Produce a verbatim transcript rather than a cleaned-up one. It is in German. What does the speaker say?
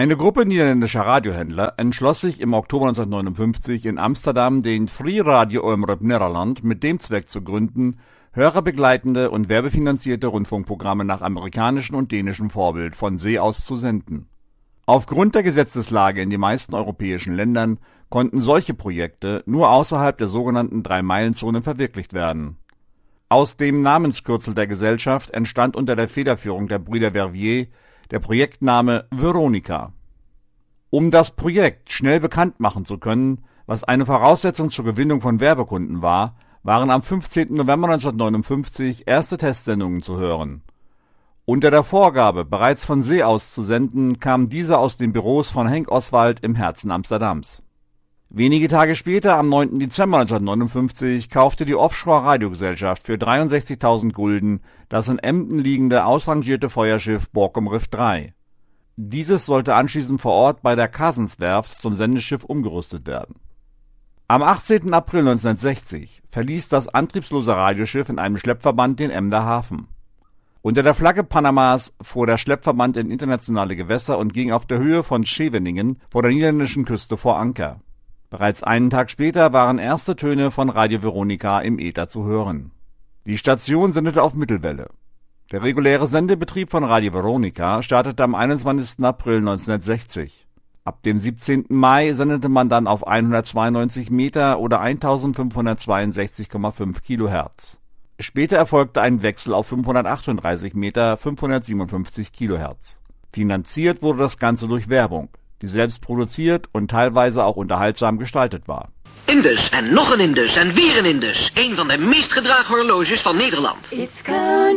Eine Gruppe niederländischer Radiohändler entschloss sich im Oktober neunzehnhundertneunundfünfzig in Amsterdam den Free Radio Omroep Nederland mit dem Zweck zu gründen, hörerbegleitende und werbefinanzierte Rundfunkprogramme nach amerikanischem und dänischem Vorbild von See aus zu senden. Aufgrund der Gesetzeslage in den meisten europäischen Ländern konnten solche Projekte nur außerhalb der sogenannten Drei-Meilen-Zone verwirklicht werden. Aus dem Namenskürzel der Gesellschaft entstand unter der Federführung der Brüder Verviers der Projektname Veronica. Um das Projekt schnell bekannt machen zu können, was eine Voraussetzung zur Gewinnung von Werbekunden war, waren am fünfzehnten November neunzehnhundertneunundfünfzig erste Testsendungen zu hören. Unter der Vorgabe, bereits von See aus zu senden, kamen diese aus den Büros von Henk Oswald im Herzen Amsterdams. Wenige Tage später, am neunten Dezember neunzehnhundertneunundfünfzig, kaufte die Offshore-Radiogesellschaft für dreiundsechzigtausend Gulden das in Emden liegende ausrangierte Feuerschiff Borkum Riff drei. Dieses sollte anschließend vor Ort bei der Casenswerft zum Sendeschiff umgerüstet werden. Am achtzehnten April neunzehnhundertsechzig verließ das antriebslose Radioschiff in einem Schleppverband den Emder Hafen. Unter der Flagge Panamas fuhr der Schleppverband in internationale Gewässer und ging auf der Höhe von Scheveningen vor der niederländischen Küste vor Anker. Bereits einen Tag später waren erste Töne von Radio Veronica im Äther zu hören. Die Station sendete auf Mittelwelle. Der reguläre Sendebetrieb von Radio Veronica startete am einundzwanzigsten April neunzehnhundertsechzig. Ab dem siebzehnten Mai sendete man dann auf hundertzweiundneunzig Meter oder eintausendfünfhundertzweiundsechzig Komma fünf Kilohertz. Später erfolgte ein Wechsel auf fünfhundertachtunddreißig Meter, fünfhundertsiebenundfünfzig Kilohertz. Finanziert wurde das Ganze durch Werbung, die selbst produziert und teilweise auch unterhaltsam gestaltet war. Indus en nog een Indus en weer een Indus. Een van de meest gedragen horloges van Nederland.